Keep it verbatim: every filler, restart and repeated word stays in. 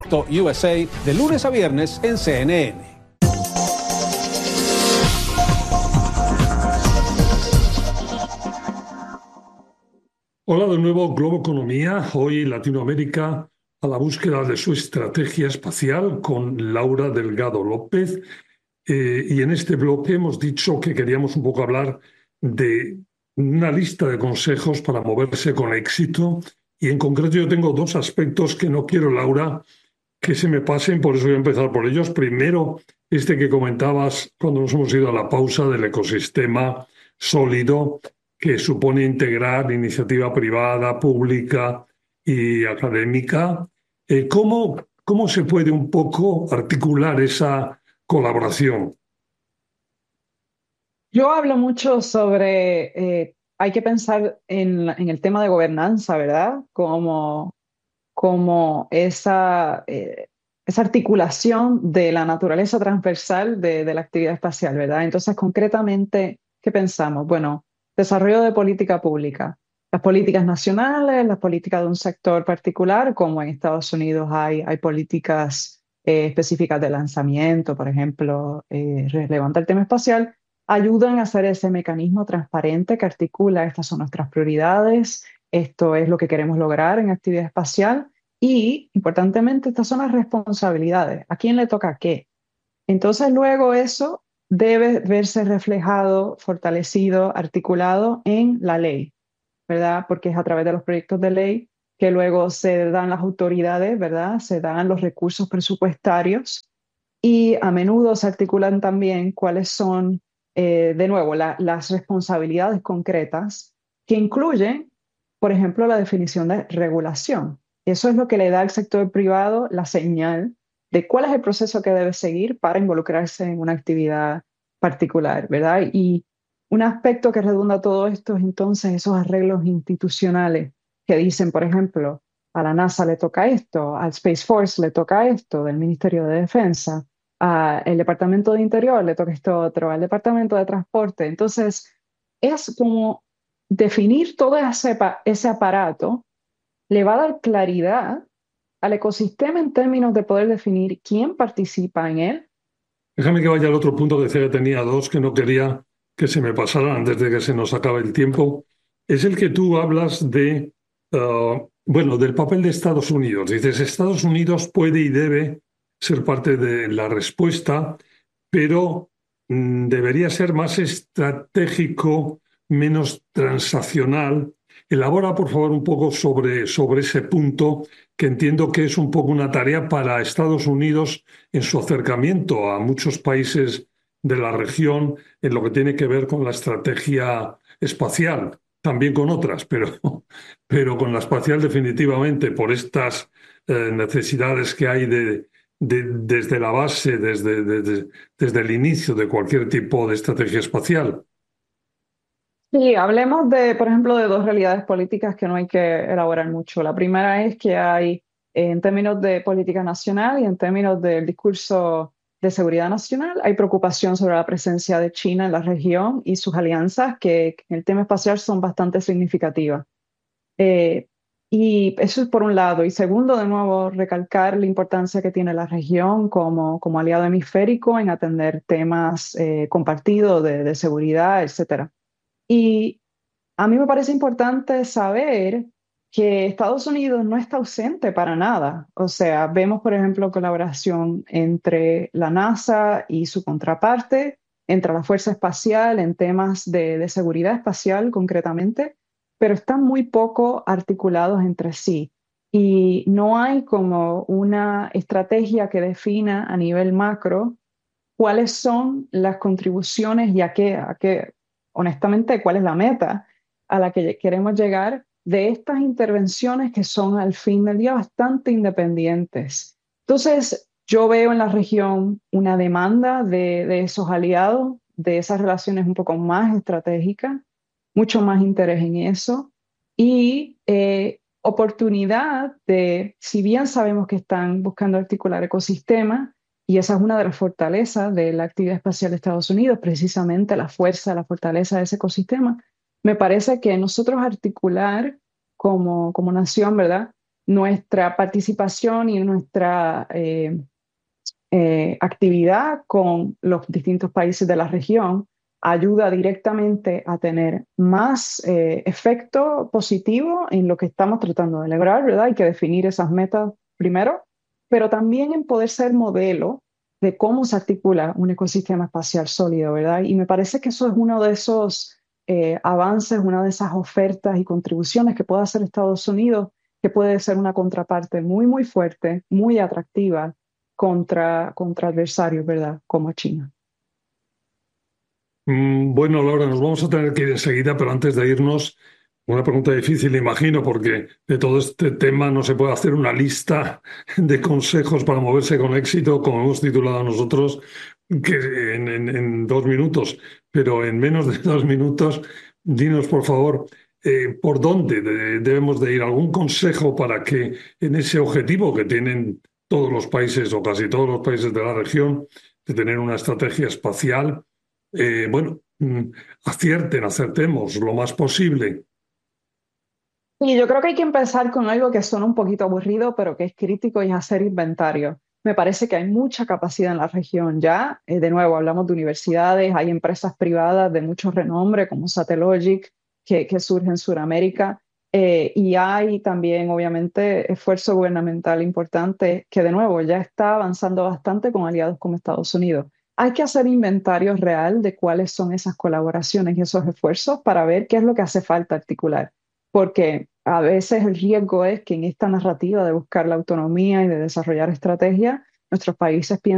U S A de lunes a viernes en C N N. Hola de nuevo, Globo Economía. Hoy Latinoamérica a la búsqueda de su estrategia espacial con Laura Delgado López. Eh, y en este bloque hemos dicho que queríamos un poco hablar de una lista de consejos para moverse con éxito. Y en concreto yo tengo dos aspectos que no quiero, Laura, que se me pasen, por eso voy a empezar por ellos. Primero, este que comentabas cuando nos hemos ido a la pausa del ecosistema sólido que supone integrar iniciativa privada, pública y académica. Eh, ¿cómo, cómo se puede un poco articular esa colaboración? Yo hablo mucho sobre, eh, hay que pensar en, en el tema de gobernanza, ¿verdad? Como, como esa, eh, esa articulación de la naturaleza transversal de, de la actividad espacial, ¿verdad? Entonces, concretamente, ¿qué pensamos? Bueno, desarrollo de política pública. Las políticas nacionales, las políticas de un sector particular, como en Estados Unidos hay, hay políticas eh, específicas de lanzamiento, por ejemplo, eh, relevante al tema espacial, ayudan a hacer ese mecanismo transparente que articula, estas son nuestras prioridades, esto es lo que queremos lograr en actividad espacial y, importantemente, estas son las responsabilidades. ¿A quién le toca qué? Entonces, luego eso debe verse reflejado, fortalecido, articulado en la ley, ¿verdad? Porque es a través de los proyectos de ley que luego se dan las autoridades, ¿verdad? Se dan los recursos presupuestarios y a menudo se articulan también cuáles son, eh, de nuevo, la- las responsabilidades concretas que incluyen, por ejemplo, la definición de regulación. Eso es lo que le da al sector privado la señal de cuál es el proceso que debe seguir para involucrarse en una actividad particular, ¿verdad? Y un aspecto que redunda todo esto es entonces esos arreglos institucionales que dicen, por ejemplo, a la NASA le toca esto, al Space Force le toca esto, del Ministerio de Defensa, al Departamento de Interior le toca esto otro, al Departamento de Transporte. Entonces, es como definir todo ese, pa- ese aparato le va a dar claridad al ecosistema en términos de poder definir quién participa en él. Déjame que vaya al otro punto que decía que tenía dos que no quería que se me pasaran antes de que se nos acabe el tiempo. Es el que tú hablas de, ah, bueno, del papel de Estados Unidos. Dices, Estados Unidos puede y debe ser parte de la respuesta, pero mm, debería ser más estratégico, menos transaccional. Elabora, por favor, un poco sobre, sobre ese punto, que entiendo que es un poco una tarea para Estados Unidos en su acercamiento a muchos países de la región en lo que tiene que ver con la estrategia espacial, también con otras, pero, pero con la espacial definitivamente por estas eh, necesidades que hay de, de- desde la base, desde, desde, desde el inicio de cualquier tipo de estrategia espacial. Sí, hablemos de, por ejemplo, de dos realidades políticas que no hay que elaborar mucho. La primera es que hay, eh, en términos de política nacional y en términos del discurso de seguridad nacional, hay preocupación sobre la presencia de China en la región y sus alianzas que en el tema espacial son bastante significativas. Eh, y eso es por un lado. Y segundo, de nuevo, recalcar la importancia que tiene la región como, como aliado hemisférico en atender temas eh, compartidos de, de seguridad, etcétera. Y a mí me parece importante saber que Estados Unidos no está ausente para nada. O sea, vemos, por ejemplo, colaboración entre la NASA y su contraparte, entre la Fuerza Espacial en temas de, de seguridad espacial concretamente, pero están muy poco articulados entre sí. Y no hay como una estrategia que defina a nivel macro cuáles son las contribuciones y a qué, a qué, honestamente, cuál es la meta a la que queremos llegar de estas intervenciones que son al fin del día bastante independientes. Entonces, yo veo en la región una demanda de, de esos aliados, de esas relaciones un poco más estratégicas, mucho más interés en eso y eh, oportunidad de, si bien sabemos que están buscando articular ecosistemas, y esa es una de las fortalezas de la actividad espacial de Estados Unidos, precisamente la fuerza, la fortaleza de ese ecosistema. Me parece que nosotros articular como, como nación, ¿verdad? nuestra participación y nuestra eh, eh, actividad con los distintos países de la región ayuda directamente a tener más eh, efecto positivo en lo que estamos tratando de lograr, ¿verdad? Hay que definir esas metas primero, pero también en poder ser modelo de cómo se articula un ecosistema espacial sólido, ¿verdad? Y me parece que eso es uno de esos eh, avances, una de esas ofertas y contribuciones que puede hacer Estados Unidos, que puede ser una contraparte muy, muy fuerte, muy atractiva contra, contra adversarios, ¿verdad? Como China. Mm, Bueno, Laura, nos vamos a tener que ir enseguida, pero antes de irnos, una pregunta difícil, imagino, porque de todo este tema no se puede hacer una lista de consejos para moverse con éxito, como hemos titulado nosotros, que en, en- en dos minutos, pero en menos de dos minutos, dinos, por favor, eh, por dónde de- debemos de ir. ¿Algún consejo para que en ese objetivo que tienen todos los países o casi todos los países de la región, de tener una estrategia espacial? eh, bueno, mm, acierten, acertemos lo más posible. Y yo creo que hay que empezar con algo que suena un poquito aburrido, pero que es crítico y es hacer inventario. Me parece que hay mucha capacidad en la región ya. Eh, de nuevo, hablamos de universidades, hay empresas privadas de mucho renombre como Satellogic que, que surge en Sudamérica. Eh, y hay también, obviamente, esfuerzo gubernamental importante que, de nuevo, ya está avanzando bastante con aliados como Estados Unidos. Hay que hacer inventario real de cuáles son esas colaboraciones y esos esfuerzos para ver qué es lo que hace falta articular, porque a veces el riesgo es que en esta narrativa de buscar la autonomía y de desarrollar estrategias, nuestros países piensan